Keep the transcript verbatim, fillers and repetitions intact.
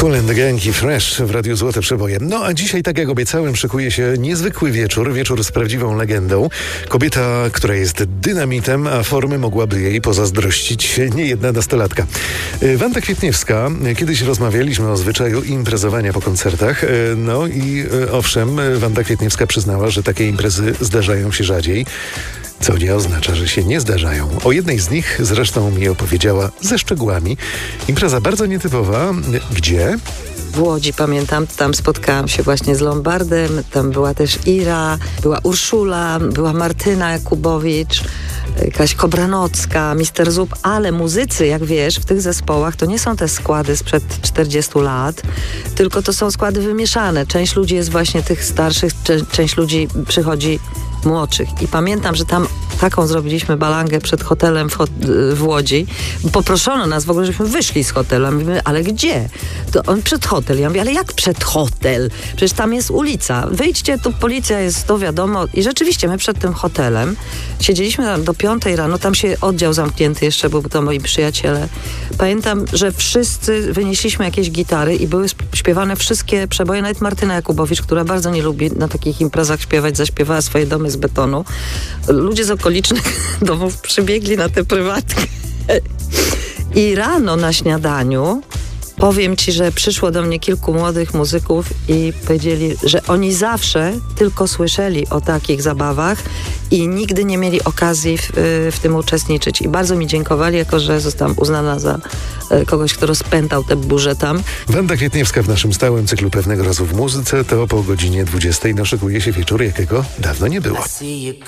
Kool and the Gang i Fresh w Radiu Złote Przeboje. No a dzisiaj, tak jak obiecałem, szykuje się niezwykły wieczór. Wieczór z prawdziwą legendą. Kobieta, która jest dynamitem, a formy mogłaby jej pozazdrościć niejedna nastolatka. Wanda Kwietniewska. Kiedyś rozmawialiśmy o zwyczaju imprezowania po koncertach. No i owszem, Wanda Kwietniewska przyznała, że takie imprezy zdarzają się rzadziej. Co nie oznacza, że się nie zdarzają. O jednej z nich zresztą mi opowiedziała ze szczegółami. Impreza bardzo nietypowa. Gdzie? W Łodzi, pamiętam, tam spotkałam się właśnie z Lombardem, tam była też Ira, była Urszula, była Martyna Jakubowicz, Kaś Kobranocka, mister Zub, ale muzycy, jak wiesz, w tych zespołach to nie są te składy sprzed czterdziestu lat, tylko to są składy wymieszane. Część ludzi jest właśnie tych starszych, część ludzi przychodzi młodszych. I pamiętam, że tam taką zrobiliśmy balangę przed hotelem w, w Łodzi. Poproszono nas w ogóle, żebyśmy wyszli z hotelu. Mówimy, ale gdzie? To on przed hotel. Ja mówię, ale jak przed hotel? Przecież tam jest ulica. Wyjdźcie, tu policja jest, to wiadomo. I rzeczywiście my przed tym hotelem siedzieliśmy tam do piątej rano. Tam się oddział zamknięty jeszcze był, to moi przyjaciele. Pamiętam, że wszyscy wynieśliśmy jakieś gitary i były śpiewane wszystkie przeboje. Nawet Martyna Jakubowicz, która bardzo nie lubi na takich imprezach śpiewać, zaśpiewała swoje domy z betonu. Ludzie z okolicznych domów przybiegli na tę prywatkę. I rano na śniadaniu powiem ci, że przyszło do mnie kilku młodych muzyków i powiedzieli, że oni zawsze tylko słyszeli o takich zabawach i nigdy nie mieli okazji w, w tym uczestniczyć. I bardzo mi dziękowali, jako że zostałam uznana za kogoś, kto rozpętał tę burzę tam. Wanda Kwietniewska w naszym stałym cyklu Pewnego razu w muzyce. To po godzinie dwudziestej no szykuje się wieczór, jakiego dawno nie było.